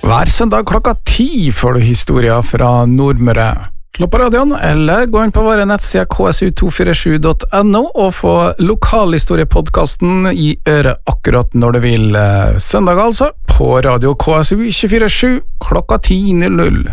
Hver søndag klokka 10 får du historier fra Nordmøre. Slå på radioen, eller gå inn på våre nettsider ksu247.no og få lokalhistoriepodcasten i øret akkurat når du vil. Søndag altså, på radio KSU 24/7 klokka 10:00.